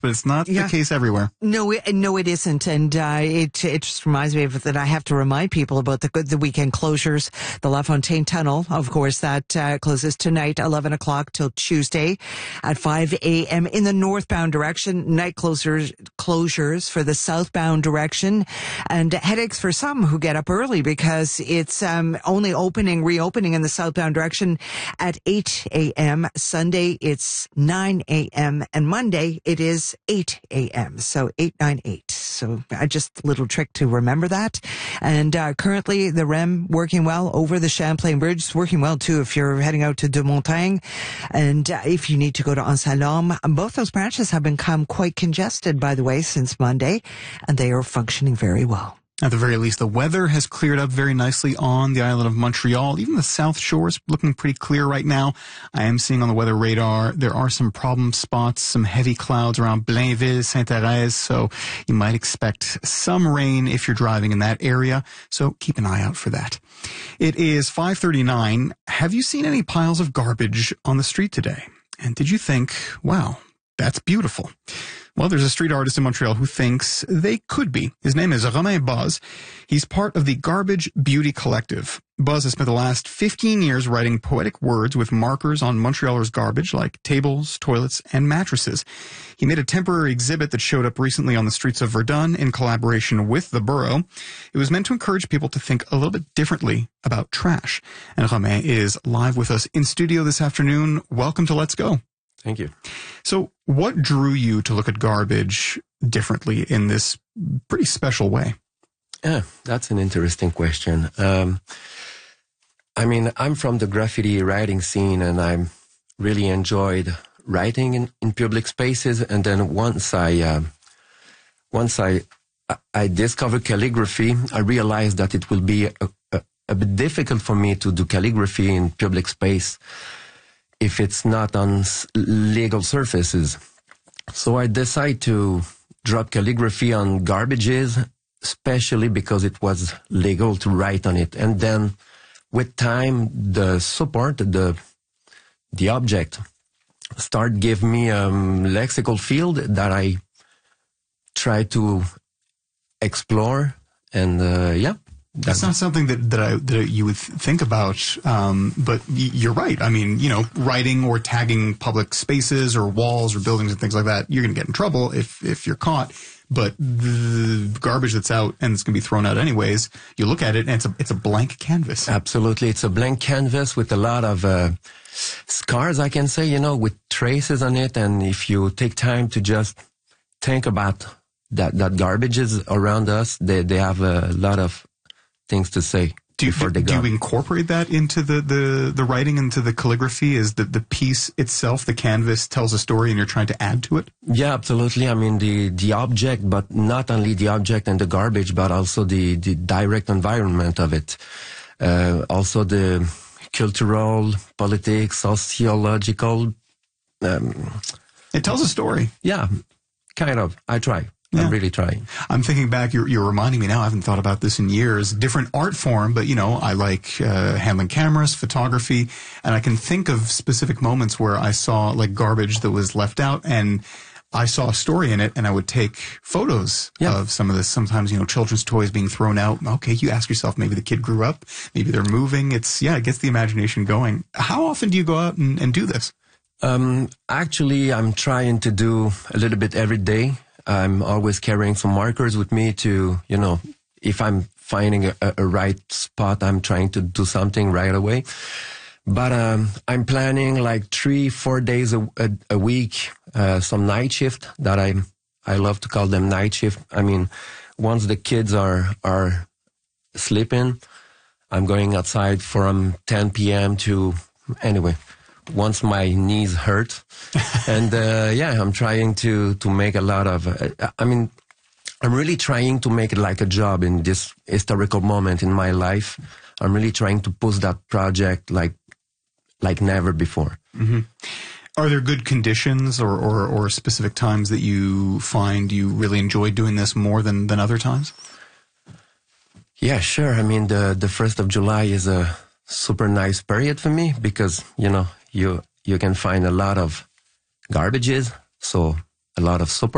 but it's not the case everywhere. No, it isn't. And it just reminds me of that I have to remind people about the weekend closures. The La Fontaine Tunnel, of course, that closes tonight, 11 o'clock till Tuesday at 5 a.m. in the northbound direction. Night closures for the southbound direction. And headaches for some who get up early because it's only reopening in the southbound direction at 8 a.m. Sunday, it's 9 a.m. and Monday, it is 8 a.m. So 898. So just a little trick to remember that. And currently the REM working well over the Champlain Bridge. It's working well too if you're heading out to De Montagne. And if you need to go to Anse-Lorme, both those branches have become quite congested, by the way, since Monday, and they are functioning very well. At the very least, the weather has cleared up very nicely on the island of Montreal. Even the South Shore is looking pretty clear right now. I am seeing on the weather radar there are some problem spots, some heavy clouds around Blainville, Sainte-Thérèse, so you might expect some rain if you're driving in that area, so keep an eye out for that. It is 5:39. Have you seen any piles of garbage on the street today? And did you think, wow, that's beautiful? Well, there's a street artist in Montreal who thinks they could be. His name is Romain Buzz. He's part of the Garbage Beauty Collective. Buzz has spent the last 15 years writing poetic words with markers on Montrealers' garbage like tables, toilets, and mattresses. He made a temporary exhibit that showed up recently on the streets of Verdun in collaboration with the borough. It was meant to encourage people to think a little bit differently about trash. And Romain is live with us in studio this afternoon. Welcome to Let's Go. Thank you. So what drew you to look at garbage differently in this pretty special way? Yeah, that's an interesting question. I'm from the graffiti writing scene, and I really enjoyed writing in public spaces. And then once I discovered calligraphy, I realized that it will be a bit difficult for me to do calligraphy in public space if it's not on legal surfaces. So I decided to drop calligraphy on garbages, especially because it was legal to write on it. And then with time, the support, the object, start give me a lexical field that I try to explore. And That's not something that you would think about, but you're right. I mean, writing or tagging public spaces or walls or buildings and things like that, you're going to get in trouble if you're caught. But the garbage that's out and it's going to be thrown out anyways, you look at it and it's a blank canvas. Absolutely. It's a blank canvas with a lot of scars, I can say, with traces on it. And if you take time to just think about that garbage is around us, they have a lot of things to say. Do you incorporate that into the writing, into the calligraphy? Is the piece itself, the canvas, tells a story and you're trying to add to it? Yeah, absolutely. I mean, the object, but not only the object and the garbage, but also the direct environment of it. Also the cultural, politics, sociological. It tells a story. Yeah, kind of. I try. Yeah. I'm really trying. I'm thinking back, you're reminding me now, I haven't thought about this in years, different art form, but I like handling cameras, photography, and I can think of specific moments where I saw like garbage that was left out and I saw a story in it and I would take photos of some of this. Sometimes, children's toys being thrown out. Okay, you ask yourself, maybe the kid grew up, maybe they're moving. It gets the imagination going. How often do you go out and do this? Actually, I'm trying to do a little bit every day. I'm always carrying some markers with me to, if I'm finding a right spot, I'm trying to do something right away. But I'm planning like 3-4 days a week, some night shift that I love to call them night shift. I mean, once the kids are sleeping, I'm going outside from 10 p.m. to, anyway, once my knees hurt. And I'm trying to make a lot of, I'm really trying to make it like a job in this historical moment in my life. I'm really trying to push that project like never before. Mm-hmm. Are there good conditions or specific times that you find you really enjoy doing this more than other times? Yeah, sure. I mean, the 1st of July is a super nice period for me because, you can find a lot of garbages, so a lot of super